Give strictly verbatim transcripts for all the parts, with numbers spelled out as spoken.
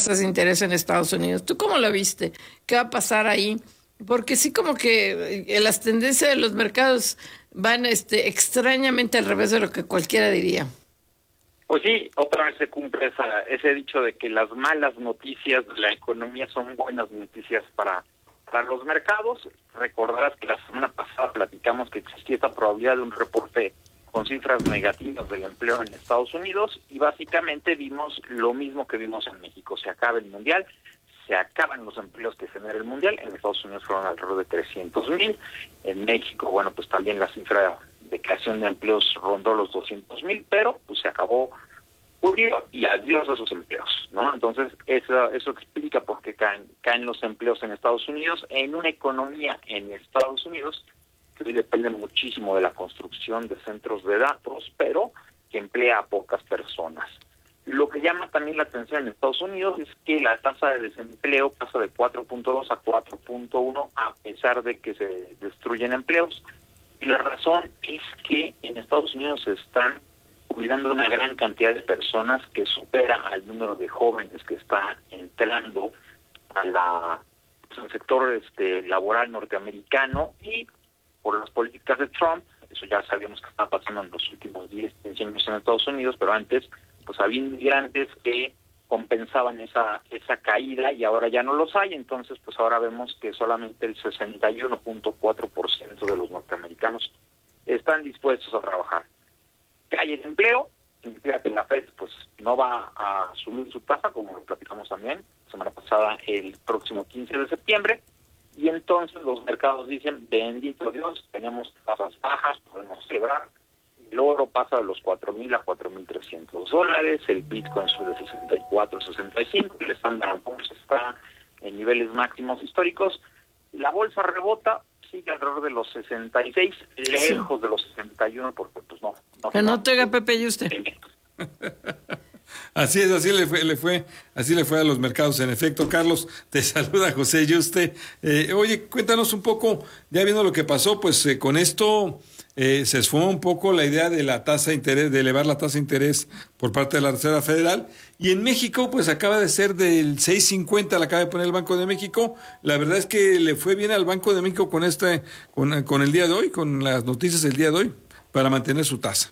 tasas de interés en Estados Unidos. ¿Tú cómo lo viste? ¿Qué va a pasar ahí? Porque sí, como que eh, las tendencias de los mercados van este, extrañamente al revés de lo que cualquiera diría. Pues sí, otra vez se cumple esa, ese dicho de que las malas noticias de la economía son buenas noticias para, para los mercados. Recordarás que la semana pasada platicamos que existía esta probabilidad de un reporte con cifras negativas del empleo en Estados Unidos y básicamente vimos lo mismo que vimos en México. Se acaba el Mundial, se acaban los empleos que genera el Mundial. En Estados Unidos fueron alrededor de trescientos mil. En México, bueno, pues también la cifra de creación de empleos rondó los doscientos mil, pero pues se acabó julio y adiós a esos empleos, ¿no? Entonces, eso, eso explica por qué caen, caen los empleos en Estados Unidos, en una economía en Estados Unidos que hoy depende muchísimo de la construcción de centros de datos, pero que emplea a pocas personas. Lo que llama también la atención en Estados Unidos es que la tasa de desempleo pasa de cuatro punto dos a cuatro punto uno a pesar de que se destruyen empleos. Y la razón es que en Estados Unidos se están cuidando una gran cantidad de personas que supera al número de jóvenes que está entrando a la, pues, al sector este, laboral norteamericano, y por las políticas de Trump, eso ya sabíamos que está pasando en los últimos diez, quince años en Estados Unidos, pero antes pues había inmigrantes que compensaban esa esa caída y ahora ya no los hay. Entonces pues ahora vemos que solamente el sesenta y uno punto cuatro por ciento de los norteamericanos están dispuestos a trabajar. Cae el empleo, significa que la Fed pues no va a subir su tasa, como lo platicamos también la semana pasada, el próximo quince de septiembre, y entonces los mercados dicen, bendito Dios, tenemos tasas bajas, podemos celebrar. El oro pasa de los cuatro mil a cuatro mil trescientos dólares, el Bitcoin sube de sesenta y cuatro a sesenta y cinco, el Standard and Poor's está en niveles máximos históricos, la bolsa rebota, sigue alrededor de los sesenta y seis, lejos sí. de los sesenta y uno, porque pues no. no que no te haga Pepe y usted. Así es, así le fue, le fue, así le fue a los mercados, en efecto. Carlos, te saluda José Yuste. Eh, oye, cuéntanos un poco, ya viendo lo que pasó, pues eh, con esto eh, se esfumó un poco la idea de la tasa de interés, de elevar la tasa de interés por parte de la Reserva Federal. Y en México, pues acaba de ser del seis cincuenta, la acaba de poner el Banco de México. La verdad es que le fue bien al Banco de México con este, con, con el día de hoy, con las noticias del día de hoy, para mantener su tasa.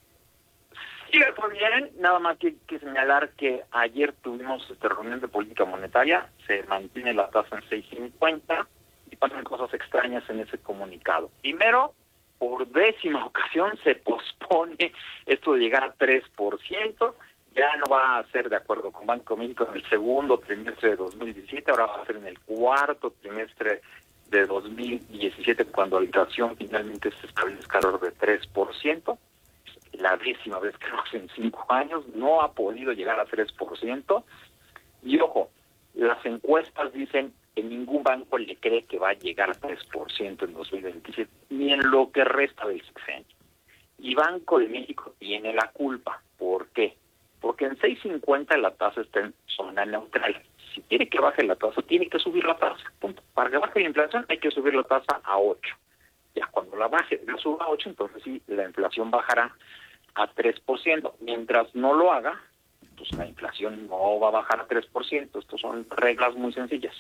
Sí, fue bien, nada más que, que señalar que ayer tuvimos esta reunión de política monetaria, se mantiene la tasa en seis cincuenta y pasan cosas extrañas en ese comunicado. Primero, por décima ocasión se pospone esto de llegar a tres por ciento, ya no va a ser de acuerdo con Banco de México en el segundo trimestre de dos mil diecisiete, ahora va a ser en el cuarto trimestre de dos mil diecisiete cuando la inflación finalmente se establezca alrededor de tres por ciento. La décima vez que lo hace en cinco años, no ha podido llegar a tres por ciento. Y ojo, las encuestas dicen que ningún banco le cree que va a llegar a tres por ciento en dos mil veintisiete, ni en lo que resta del sexenio. Y Banco de México tiene la culpa. ¿Por qué? Porque en seis cincuenta la tasa está en zona neutral. Si quiere que baje la tasa, tiene que subir la tasa. Punto. Para que baje la inflación hay que subir la tasa a ocho. Ya cuando la baje, la suba a ocho, entonces sí, la inflación bajará a tres por ciento. Mientras no lo haga, pues la inflación no va a bajar a tres por ciento. Estas son reglas muy sencillas.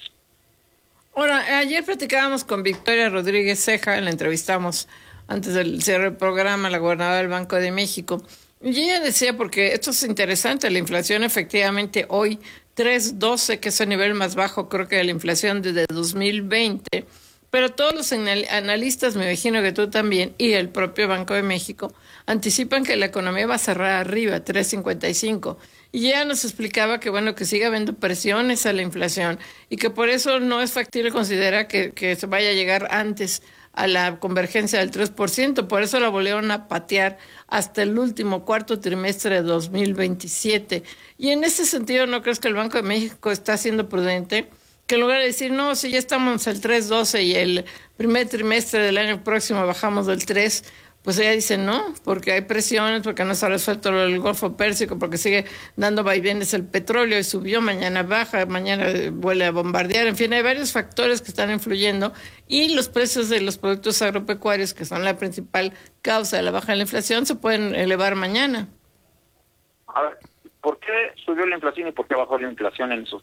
Ahora, ayer platicábamos con Victoria Rodríguez Ceja, la entrevistamos antes del cierre del programa, la gobernadora del Banco de México, y ella decía, porque esto es interesante, la inflación efectivamente hoy tres punto doce, que es el nivel más bajo creo que de la inflación desde dos mil veinte, pero todos los analistas, me imagino que tú también, y el propio Banco de México, anticipan que la economía va a cerrar arriba, tres punto cincuenta y cinco. Y ella nos explicaba que, bueno, que sigue habiendo presiones a la inflación y que por eso no es factible considerar que, que se vaya a llegar antes a la convergencia del tres por ciento. Por eso la volvieron a patear hasta el último cuarto trimestre de dos mil veintisiete. Y en ese sentido, ¿no crees que el Banco de México está siendo prudente? Que en lugar de decir, no, si ya estamos al tres punto doce y el primer trimestre del año próximo bajamos del tres, pues ella dice no, porque hay presiones, porque no se ha resuelto el Golfo Pérsico, porque sigue dando vaivenes el petróleo y subió, mañana baja, mañana vuelve a bombardear, en fin, hay varios factores que están influyendo y los precios de los productos agropecuarios, que son la principal causa de la baja de la inflación, se pueden elevar mañana. A ver, ¿por qué subió la inflación y por qué bajó la inflación en esos